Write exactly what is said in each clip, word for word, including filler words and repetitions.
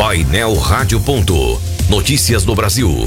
Painel Rádio. Notícias do Brasil.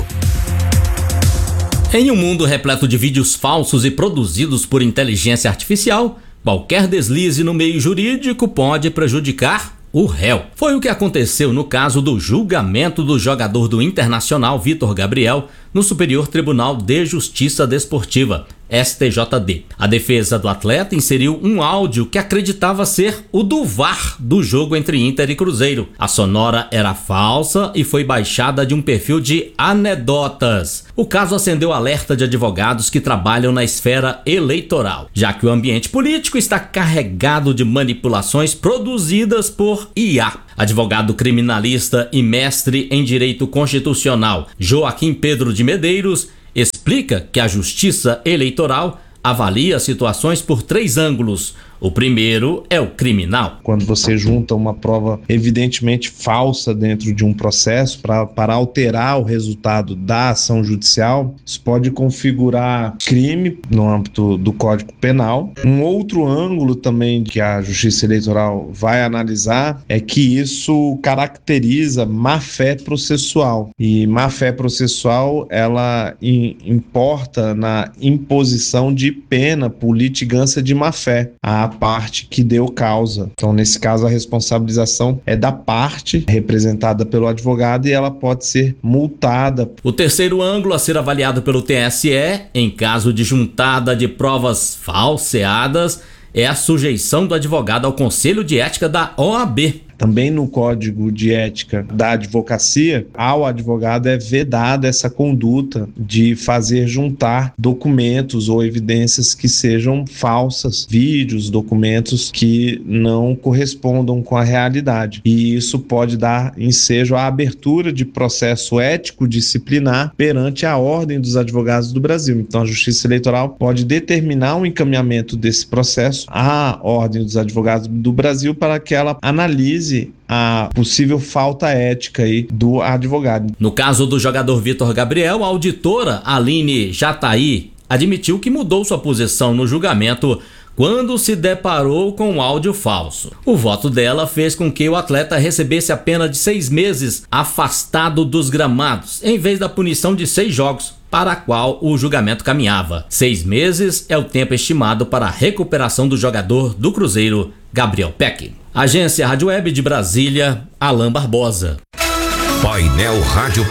Em um mundo repleto de vídeos falsos e produzidos por inteligência artificial, qualquer deslize no meio jurídico pode prejudicar o réu. Foi o que aconteceu no caso do julgamento do jogador do Internacional Vitor Gabriel no Superior Tribunal de Justiça Desportiva, S T J D. A defesa do atleta inseriu um áudio que acreditava ser o do V A R do jogo entre Inter e Cruzeiro. A sonora era falsa e foi baixada de um perfil de anedotas. O caso acendeu alerta de advogados que trabalham na esfera eleitoral, já que o ambiente político está carregado de manipulações produzidas por I A. Advogado criminalista e mestre em direito constitucional Joaquim Pedro de Medeiros explica que a Justiça Eleitoral avalia situações por três ângulos. O primeiro é o criminal. Quando você junta uma prova evidentemente falsa dentro de um processo pra, para alterar o resultado da ação judicial, isso pode configurar crime no âmbito do Código Penal. Um outro ângulo também que a Justiça Eleitoral vai analisar é que isso caracteriza má-fé processual. E má-fé processual, ela in, importa na imposição de pena por litigância de má-fé à parte que deu causa. Então, nesse caso, a responsabilização é da parte representada pelo advogado e ela pode ser multada. O terceiro ângulo a ser avaliado pelo T S E, em caso de juntada de provas falseadas, é a sujeição do advogado ao Conselho de Ética da O A B. Também no Código de Ética da Advocacia, ao advogado é vedada essa conduta de fazer juntar documentos ou evidências que sejam falsas, vídeos, documentos que não correspondam com a realidade. E isso pode dar ensejo à abertura de processo ético disciplinar perante a Ordem dos Advogados do Brasil. Então, a Justiça Eleitoral pode determinar o encaminhamento desse processo à Ordem dos Advogados do Brasil para que ela analise a possível falta ética aí do advogado. No caso do jogador Vitor Gabriel, a auditora Aline Jataí admitiu que mudou sua posição no julgamento quando se deparou com um áudio falso. O voto dela fez com que o atleta recebesse a pena de seis meses afastado dos gramados, em vez da punição de seis jogos, para a qual o julgamento caminhava. Seis meses é o tempo estimado para a recuperação do jogador do Cruzeiro, Gabriel Peck. Agência Rádio Web de Brasília, Alain Barbosa. Painel Rádio.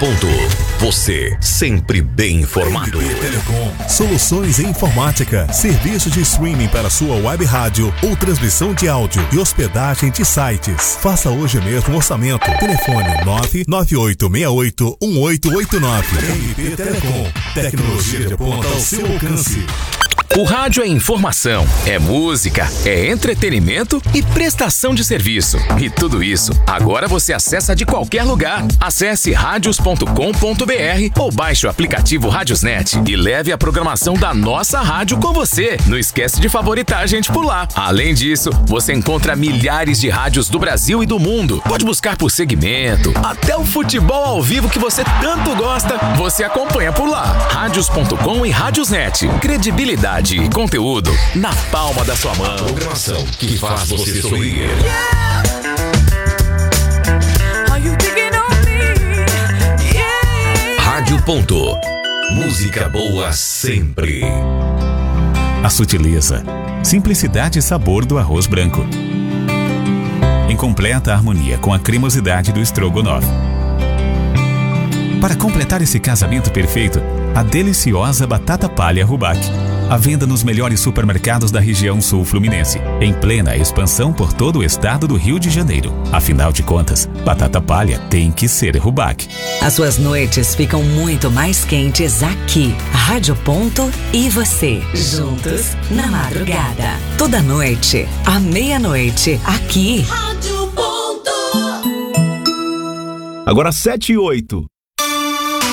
Você sempre bem informado. Telecom. Soluções em informática. Serviço de streaming para sua web rádio ou transmissão de áudio e hospedagem de sites. Faça hoje mesmo um orçamento. Telefone nove nove oito seis oito um oito oito nove. R P Telecom. Tecnologia de ponta ao seu alcance. O rádio é informação, é música, é entretenimento e prestação de serviço. E tudo isso, agora você acessa de qualquer lugar. Acesse radios ponto com ponto b r ou baixe o aplicativo Radiosnet e leve a programação da nossa rádio com você. Não esquece de favoritar a gente por lá. Além disso, você encontra milhares de rádios do Brasil e do mundo. Pode buscar por segmento, até o futebol ao vivo que você tanto gosta, você acompanha por lá. radios ponto com e Radiosnet. Credibilidade e conteúdo na palma da sua mão. Programação que faz você sorrir. Rádio Ponto. Música boa sempre. A sutileza, simplicidade e sabor do arroz branco, em completa harmonia com a cremosidade do estrogonofe. Para completar esse casamento perfeito, a deliciosa batata palha Rubac. À venda nos melhores supermercados da região sul fluminense, em plena expansão por todo o estado do Rio de Janeiro. Afinal de contas, batata palha tem que ser Rubac. As suas noites ficam muito mais quentes aqui. Rádio Ponto e você, juntos na madrugada. Toda noite, à meia-noite, aqui. Rádio Ponto. Agora sete e oito.